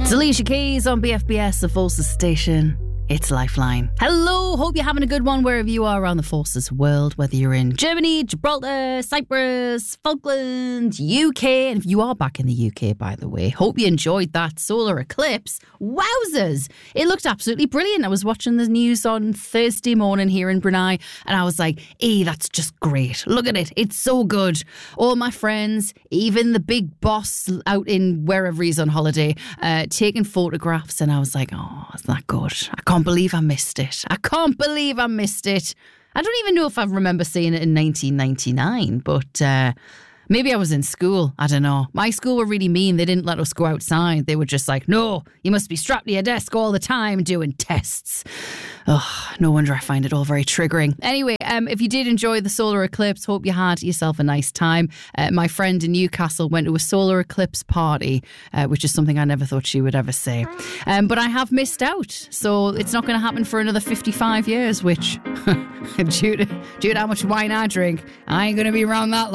It's Alicia Keys on BFBS, the Forces station. It's Lifeline. Hello, hope you're having a good one wherever you are around the Forces world, whether you're in Germany, Gibraltar, Cyprus, Falklands, UK. And if you are back in the UK, by the way, hope you enjoyed that solar eclipse. Wowzers! It looked absolutely brilliant. I was watching the news on Thursday morning here in Brunei, and I was like, that's just great. Look at it. It's so good. All my friends, even the big boss out in wherever he's on holiday, taking photographs, and I was like, isn't that good? I can't believe I missed it. I can't believe I missed it. I don't even know if I remember seeing it in 1999, but maybe I was in school. I don't know. My school were really mean. They didn't let us go outside. They were just like, no, you must be strapped to your desk all the time doing tests. Oh, no wonder I find it all very triggering. Anyway, if you did enjoy the solar eclipse, hope you had yourself a nice time. My friend in Newcastle went to a solar eclipse party, which is something I never thought she would ever say. But I have missed out. So it's not going to happen for another 55 years, which, due to how much wine I drink, I ain't going to be around that long.